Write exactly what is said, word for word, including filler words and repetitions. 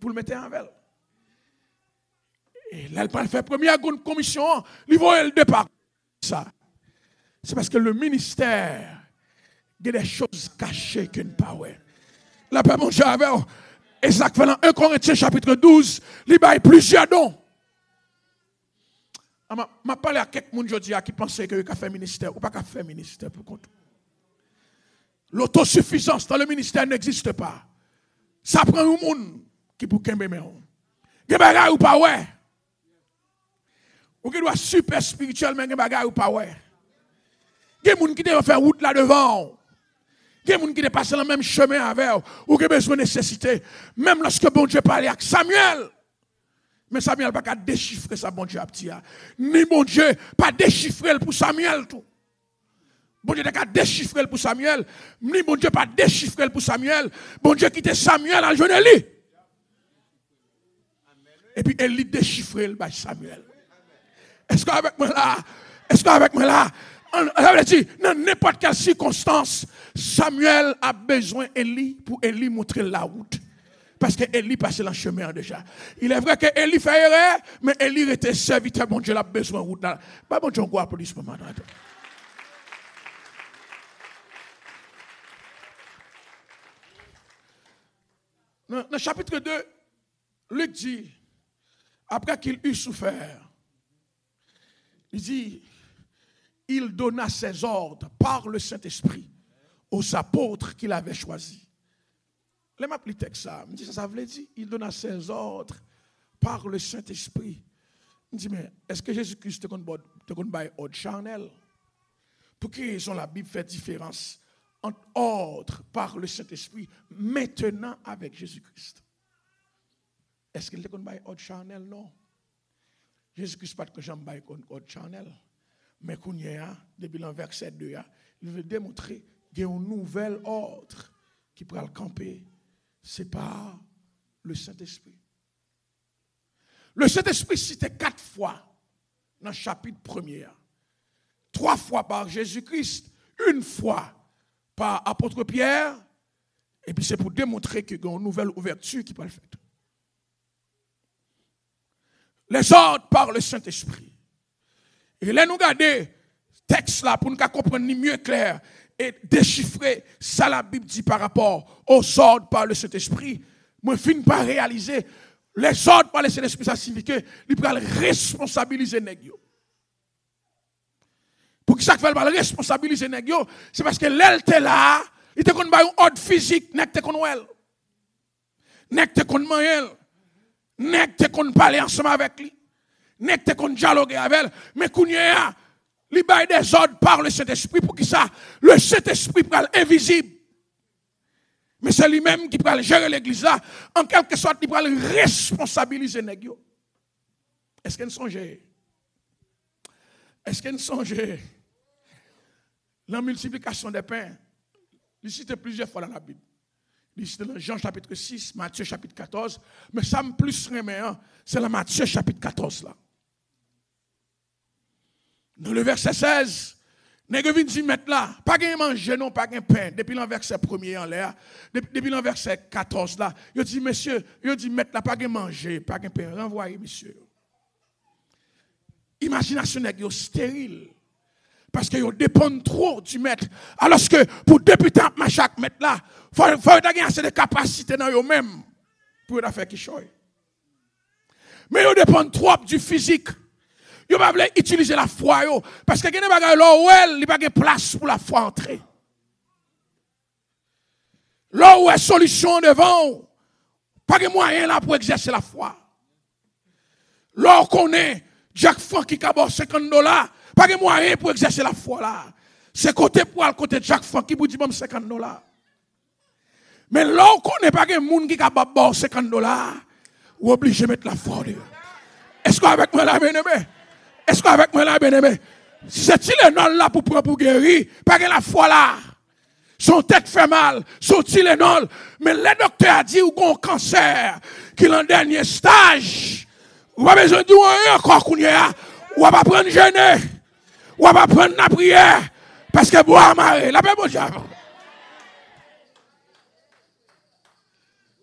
pour le mettre en vel. Et là, elle fait première commission, il voit le départ. Ça, c'est parce que le ministère, il y a des choses cachées qu'il ne pas ouais. La paix, mon Dieu, avec et ça fait dans un Corinthiens chapitre douze, il y a plusieurs dons. Je parle à quelques personnes qui pensaient que vous fait ministère ou pas faire ministère pour compte. L'autosuffisance dans le ministère n'existe pas. Ça prend un monde qui peut kembe mais on. Gen bagay ou pas ouais. Ou qui doit super spirituel mais gen bagay ou pas ouais. Gen moun qui doit faire route là devant. Gen moun qui doit passer le même chemin avec ou qui besoin de nécessité même lorsque bon Dieu parlait avec Samuel. Mais Samuel pas qu'à déchiffrer ça bon Dieu a petit. Ni bon Dieu pas déchiffrer pour Samuel tout. Bon Dieu n'a qu'à déchiffrer pour Samuel. Ni bon Dieu pas déchiffrer pour Samuel. Bon Dieu quitte Samuel à jeune Élie. Et puis Élie déchiffrer le Samuel. Est-ce qu'avec moi là, est-ce qu'avec moi là, ça veut dire, dans n'importe quelle circonstance, Samuel a besoin d'Élie pour Élie montrer la route. Parce que Élie passait dans le chemin déjà. Il est vrai que Élie fait erreur, mais Élie était serviteur, bon Dieu, il a besoin de route là. Pas bon Dieu, on croit police moment. Dans le chapitre deux, Luc dit, après qu'il eut souffert, il dit, il donna ses ordres par le Saint-Esprit aux apôtres qu'il avait choisis. Les m'a pris texte ça, me dit ça, ça veut dire, il donna ses ordres par le Saint-Esprit. Je dis, mais est-ce que Jésus-Christ te connaît ordre charnel? Pour quelle raison la Bible fait différence entre ordre par le Saint-Esprit maintenant avec Jésus-Christ? Est-ce qu'il te connaît ordre charnel? Non. Jésus-Christ pas que j'aime ordre charnel. Mais qu'on y a, depuis le verset deux, il veut démontrer qu'il y a un nouvel ordre qui pourra le camper. C'est par le Saint-Esprit. Le Saint-Esprit cité quatre fois dans le chapitre premier. Trois fois par Jésus-Christ, une fois par apôtre Pierre, et puis c'est pour démontrer qu'il y a une nouvelle ouverture qui peut le faire. Les ordres par le Saint-Esprit. Et là, nous regardons texte là pour nous comprendre mieux clair et déchiffrer ça la Bible dit par rapport aux ordres par le Saint-Esprit. Moi, je ne finis pas réaliser les ordres par le Saint-Esprit, ça signifie que il peut responsabiliser les gens. Pour que ça fait le responsabiliser les gens, c'est parce que l'elle était là, il te connaît un ordre physique, n'est te connaît elle. N'est te connaît elle. N'est te connaît parler ensemble avec lui. N'est te connaît dialoguer avec elle, mais qu'on y a il bail des ordres par le Saint-Esprit pour que ça le Saint-Esprit soit invisible. Mais c'est lui-même qui va gérer l'église là, en quelque sorte il va responsabiliser les gens. Est-ce qu'elle songe? Est-ce qu'elle songe la multiplication des pains? Il cite plusieurs fois dans la Bible. Il cite dans Jean chapitre six, Matthieu chapitre quatorze, mais ça me plus remet, hein, c'est dans Matthieu chapitre quatorze là. Dans le verset seize, nèg vinn di mettre là, pas gain manger non, pas gain pain. Depuis le verset premier en l'air, depuis le verset quatorze là, il dit monsieur, il dit mettre là pas gain manger, pas gain pain, renvoyez monsieur. Imagination nèg yo stérile. Parce que yo dépend trop du maître. Alors que pour débuter à chaque maître là, faut faut gagner assez de capacité dans yo même pour faire quelque chose. Mais yo dépend trop du physique. Yo pas voulu utiliser la foi yo parce que gagner bagay là où elle, il pas de place pour la foi entrer. Là où est solution devant, pas de moyen là pour exercer la foi. Là on connaît Jack Frank qui a cinquante dollars, pas de moyen pour exercer la foi là. C'est côté pour le côté Jack Frank qui vous dit cinquante dollars. Mais là on connaît pas de monde qui a cinquante dollars, ou obligé de mettre la foi dedans. Est-ce qu'avec moi là bien-aimé? Est-ce qu'avec moi là, bien-aimé? C'est-il le nom là pour prendre pour guérir? Pas que la foi là. Son tête fait mal. Son Tylenol. Mais le docteur a dit ou qu'on cancer, qu'il est en dernier stage. Ou pas besoin de dire encore qu'on y a. Ou pas prendre jeûner. Ou pas prendre la prière. Parce que boire marrer. La paix, bon diable.